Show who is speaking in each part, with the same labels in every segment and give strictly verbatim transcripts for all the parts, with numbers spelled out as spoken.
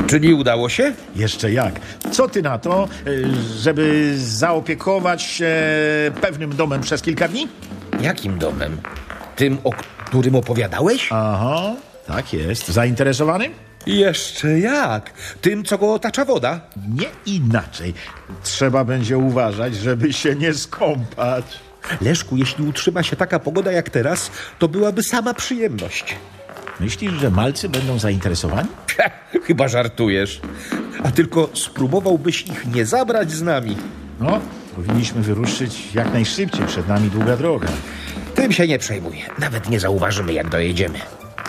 Speaker 1: Czyli udało się?
Speaker 2: Jeszcze jak. Co ty na to, y, żeby zaopiekować się pewnym domem przez kilka dni?
Speaker 1: Jakim domem? Tym, o którym opowiadałeś?
Speaker 2: Aha, tak jest. Zainteresowany?
Speaker 1: Jeszcze jak? Tym, co go otacza woda?
Speaker 2: Nie inaczej. Trzeba będzie uważać, żeby się nie skąpać.
Speaker 1: Leszku, jeśli utrzyma się taka pogoda jak teraz, to byłaby sama przyjemność.
Speaker 2: Myślisz, że malcy będą zainteresowani?
Speaker 1: Chyba żartujesz. A tylko spróbowałbyś ich nie zabrać z nami.
Speaker 2: No, powinniśmy wyruszyć jak najszybciej. Przed nami długa droga.
Speaker 1: Tym się nie przejmuj. Nawet nie zauważymy, jak dojedziemy.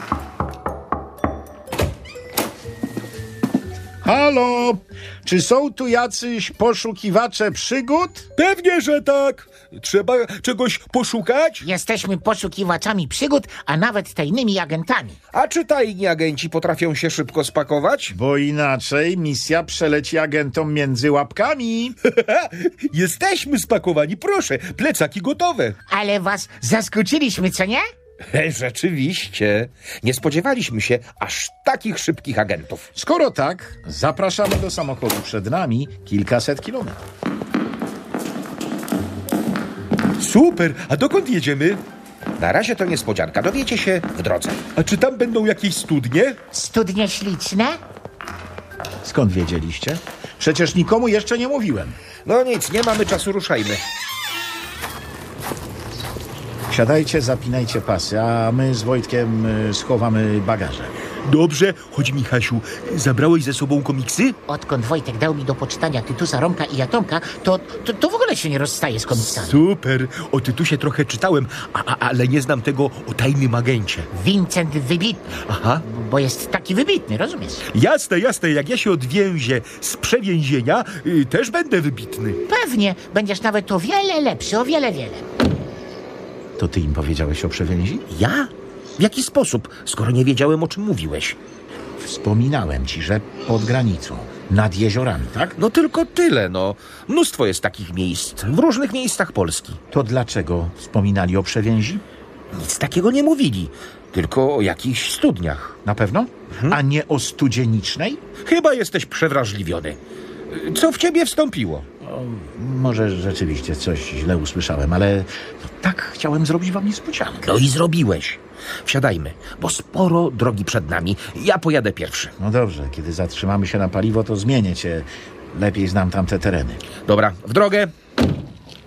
Speaker 2: Halo! Czy są tu jacyś poszukiwacze przygód?
Speaker 1: Pewnie, że tak. Trzeba czegoś poszukać?
Speaker 3: Jesteśmy poszukiwaczami przygód, a nawet tajnymi agentami.
Speaker 1: A czy tajni agenci potrafią się szybko spakować?
Speaker 2: Bo inaczej misja przeleci agentom między łapkami.
Speaker 1: Jesteśmy spakowani, proszę. Plecaki gotowe.
Speaker 3: Ale was zaskoczyliśmy, co nie?
Speaker 1: Rzeczywiście. Nie spodziewaliśmy się aż takich szybkich agentów.
Speaker 2: Skoro tak, zapraszamy do samochodu. Przed nami kilkaset kilometrów.
Speaker 1: Super. A dokąd jedziemy? Na razie to niespodzianka. Dowiecie się w drodze. A czy tam będą jakieś studnie?
Speaker 3: Studnie śliczne?
Speaker 2: Skąd wiedzieliście? Przecież nikomu jeszcze nie mówiłem.
Speaker 1: No nic, nie mamy czasu, ruszajmy.
Speaker 2: Siadajcie, zapinajcie pasy, a my z Wojtkiem y, schowamy bagaże.
Speaker 1: Dobrze. Chodź, Michasiu. Zabrałeś ze sobą komiksy?
Speaker 3: Odkąd Wojtek dał mi do poczytania Tytusa, Romka i Atomka, to, to, to w ogóle się nie rozstaje z komiksami.
Speaker 1: Super. O Tytusie trochę czytałem, a, a, ale nie znam tego o tajnym agencie.
Speaker 3: Vincent wybitny,
Speaker 1: Aha.
Speaker 3: bo jest taki wybitny, rozumiesz?
Speaker 1: Jasne, jasne. Jak ja się odwięzię z przewięzienia, y, też będę wybitny.
Speaker 3: Pewnie, będziesz nawet o wiele lepszy, o wiele, wiele.
Speaker 2: To ty im powiedziałeś o przewięzi?
Speaker 1: Ja? W jaki sposób, skoro nie wiedziałem, o czym mówiłeś?
Speaker 2: Wspominałem ci, że pod granicą, nad jeziorami, tak?
Speaker 1: No tylko tyle, no. Mnóstwo jest takich miejsc, w różnych miejscach Polski.
Speaker 2: To dlaczego wspominali o przewięzi?
Speaker 1: Nic takiego nie mówili, tylko o jakichś studniach.
Speaker 2: Na pewno? A nie o studzienicznej?
Speaker 1: Chyba jesteś przewrażliwiony. Co w ciebie wstąpiło?
Speaker 2: O, może rzeczywiście coś źle usłyszałem, ale no, tak chciałem zrobić wam niespodziankę.
Speaker 1: No i zrobiłeś. Wsiadajmy, bo sporo drogi przed nami. Ja pojadę pierwszy.
Speaker 2: No dobrze, kiedy zatrzymamy się na paliwo, to zmienię cię. Lepiej znam tamte tereny.
Speaker 1: Dobra, w drogę.